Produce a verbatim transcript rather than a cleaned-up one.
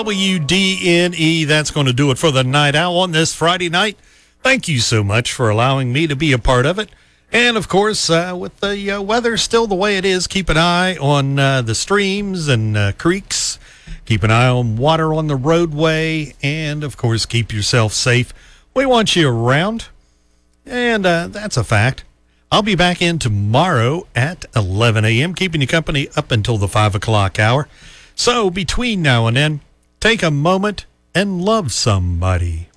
W D N E, that's going to do it for the Night Owl on this Friday night. Thank you so much for allowing me to be a part of it. And, of course, uh, with the uh, weather still the way it is, keep an eye on uh, the streams and uh, creeks. Keep an eye on water on the roadway. And, of course, keep yourself safe. We want you around. And uh, that's a fact. I'll be back in tomorrow at eleven a.m., keeping you company up until the five o'clock hour. So, between now and then, take a moment and love somebody.